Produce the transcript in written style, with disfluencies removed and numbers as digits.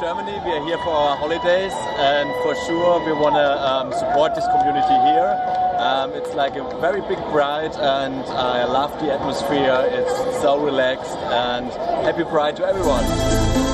Germany. We are here for our holidays, and for sure we want to support this community here. It's like a very big Pride, and I love the atmosphere. It's so relaxed, and happy Pride to everyone.